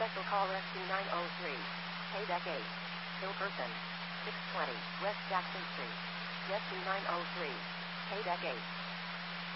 Special call SC903. Paydeck 8. Kill person. 620 West Jackson Street. SC903. Paydeck 8.